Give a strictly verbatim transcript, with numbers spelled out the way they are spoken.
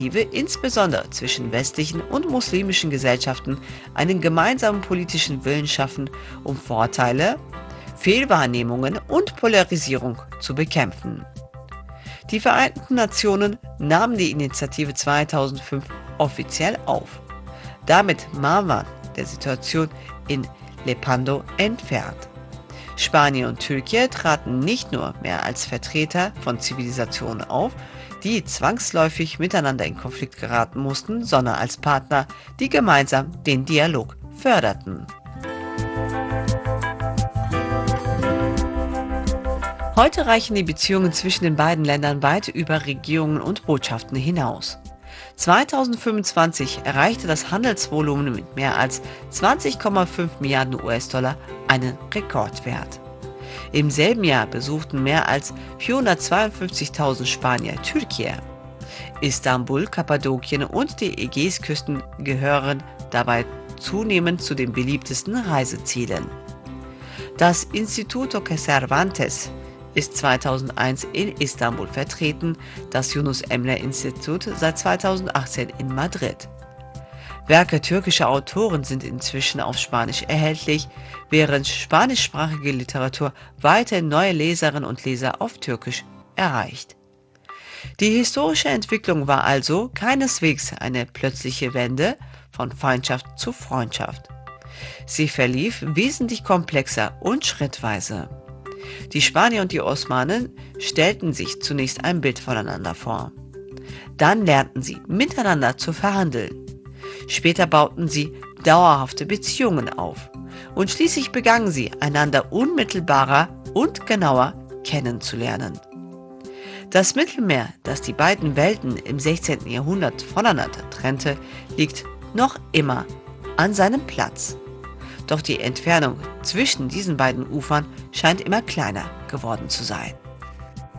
insbesondere zwischen westlichen und muslimischen Gesellschaften einen gemeinsamen politischen Willen schaffen, um Vorteile, Fehlwahrnehmungen und Polarisierung zu bekämpfen. Die Vereinten Nationen nahmen die Initiative zweitausendfünf offiziell auf. Damit war man der Situation in Lepanto entfernt. Spanien und Türkei traten nicht nur mehr als Vertreter von Zivilisationen auf, die zwangsläufig miteinander in Konflikt geraten mussten, sondern als Partner, die gemeinsam den Dialog förderten. Heute reichen die Beziehungen zwischen den beiden Ländern weit über Regierungen und Botschaften hinaus. zweitausendfünfundzwanzig erreichte das Handelsvolumen mit mehr als zwanzig Komma fünf Milliarden U S-Dollar einen Rekordwert. Im selben Jahr besuchten mehr als vierhundertzweiundfünfzigtausend Spanier Türkei. Istanbul, Kappadokien und die Ägäisküsten gehören dabei zunehmend zu den beliebtesten Reisezielen. Das Instituto Cervantes ist zweitausendeins in Istanbul vertreten, das Yunus Emre Institut seit zweitausendachtzehn in Madrid. Werke türkischer Autoren sind inzwischen auf Spanisch erhältlich, während spanischsprachige Literatur weiterhin neue Leserinnen und Leser auf Türkisch erreicht. Die historische Entwicklung war also keineswegs eine plötzliche Wende von Feindschaft zu Freundschaft. Sie verlief wesentlich komplexer und schrittweise. Die Spanier und die Osmanen stellten sich zunächst ein Bild voneinander vor. Dann lernten sie miteinander zu verhandeln. Später bauten sie dauerhafte Beziehungen auf. Und schließlich begannen sie, einander unmittelbarer und genauer kennenzulernen. Das Mittelmeer, das die beiden Welten im sechzehnten Jahrhundert voneinander trennte, liegt noch immer an seinem Platz. Doch die Entfernung zwischen diesen beiden Ufern scheint immer kleiner geworden zu sein.